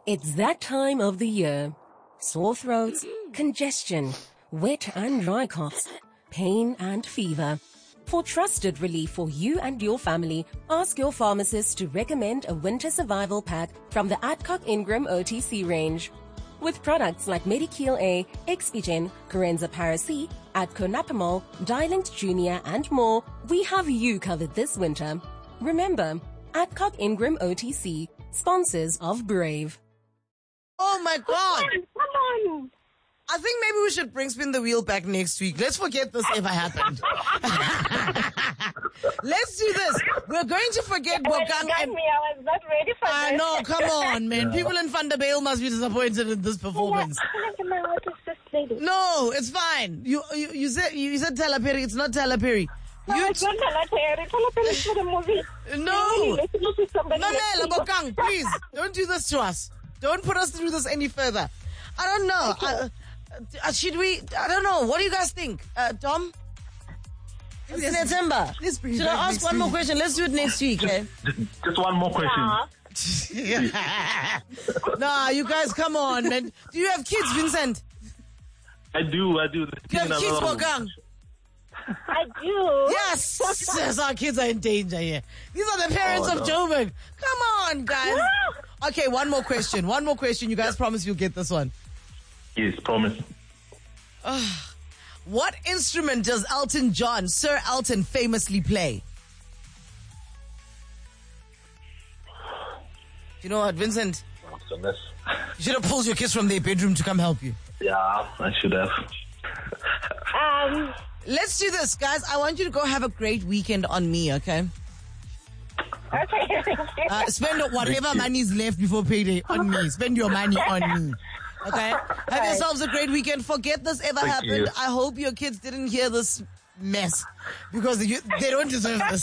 It's that time of the year. Sore throats, congestion, wet and dry coughs, pain and fever. For trusted relief for you and your family, ask your pharmacist to recommend a winter survival pack from the Adcock Ingram OTC range. With products like Medikil A, Expigen, Corenza Paracy, Adconapamol, Dialint Junior and more, we have you covered this winter. Remember, Adcock Ingram OTC, sponsors of Brave. Oh my God! Come on! I think maybe we should bring Spin the Wheel back next week. Let's forget this ever happened. Let's do this. We're going to forget Bokang. I was not ready for I this. know, come on, man. People in Vanderbijl must be disappointed in this performance. No, it's fine. You said Tyler Perry. It's not Tyler Perry. It's not Tyler Perry. Tyler Perry is for the movie. No. Mamela, Mamela, Bokang, please don't do this to us. Don't put us through this any further. I don't know. Okay. Should we? I don't know. What do you guys think, Tom? It's September. Should I ask one more question? Let's do it next week, eh? Just one more question. Nah, you guys, come on, man. Do you have kids, Vincent? I do. You have kids, Bokang? I do. Yes, our kids are in danger here. These are the parents of Joburg. Come on, guys. Okay, one more question. You guys promise you'll get this one. Yes, promise. What instrument does Elton John, Sir Elton, famously play? You know what, Vincent? You should have pulled your kids from their bedroom to come help you. Yeah, I should have. Let's do this, guys. I want you to go have a great weekend on me, okay? Okay, thank you. Spend whatever money is left before payday on me. Spend your money on me. Okay? Have yourselves a great weekend. Forget this ever happened. You. I hope your kids didn't hear this mess because they don't deserve this.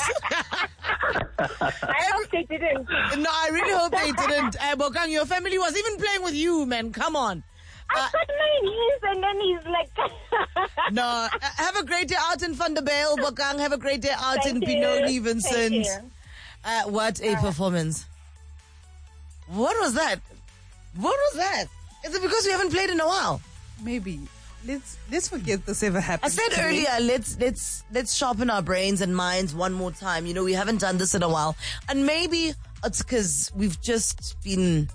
I hope they didn't. No, I really hope they didn't. Bokang, your family was even playing with you, man. Come on. I got my niece and then he's like... No, have a great day out in Vanderbijl, Bokang. Have a great day out in Thank you. Benoni, Vincent. Thank you. What a performance. What was that? Is it because we haven't played in a while? Maybe. Let's forget this ever happened. I said earlier, let's sharpen our brains and minds one more time. You know, we haven't done this in a while. And maybe it's because we've just been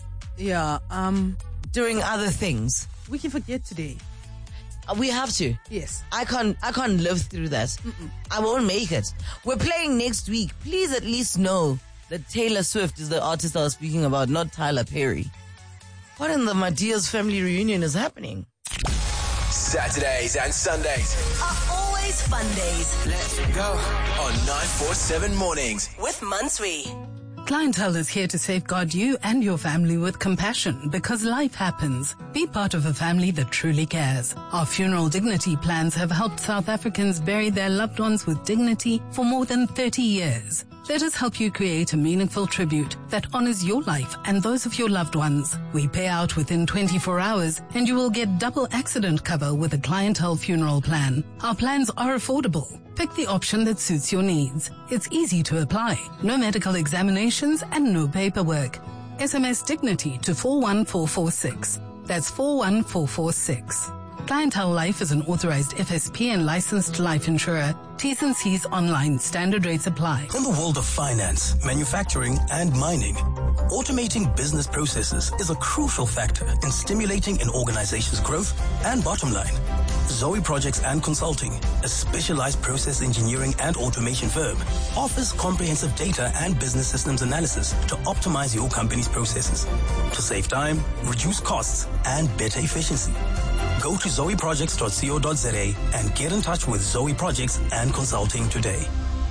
doing other things. We can forget today. We have to. Yes. I can't live through that. I won't make it. We're playing next week. Please at least know that Taylor Swift is the artist I was speaking about, not Tyler Perry. What in the Madia's family reunion is happening? Saturdays and Sundays Are always fun days. Let's go on 947 Mornings. With Mansui. Clientele is here to safeguard you and your family with compassion because life happens. Be part of a family that truly cares. Our funeral dignity plans have helped South Africans bury their loved ones with dignity for more than 30 years. Let us help you create a meaningful tribute that honors your life and those of your loved ones. We pay out within 24 hours and you will get double accident cover with a clientele funeral plan. Our plans are affordable. Pick the option that suits your needs. It's easy to apply. No medical examinations and no paperwork. SMS Dignity to 41446. That's 41446. Clientele Life is an authorized FSP and licensed life insurer. T's and C's online. Standard rates apply. In the world of finance, manufacturing, and mining, automating business processes is a crucial factor in stimulating an organization's growth and bottom line. Zoe Projects and Consulting, a specialized process engineering and automation firm, offers comprehensive data and business systems analysis to optimize your company's processes, to save time, reduce costs, and better efficiency. Go to zoeprojects.co.za and get in touch with Zoe Projects and Consulting today.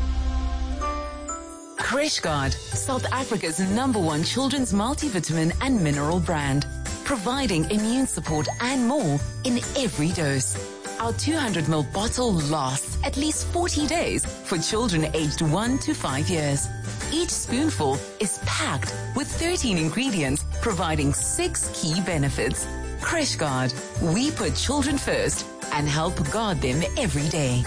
Creshguard, South Africa's #1 children's multivitamin and mineral brand, providing immune support and more in every dose. Our 200ml bottle lasts at least 40 days for children aged 1 to 5 years. Each spoonful is packed with 13 ingredients, providing 6 key benefits. Creshguard, we put children first and help guard them every day.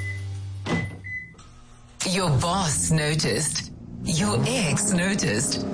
Your boss noticed. Your ex noticed.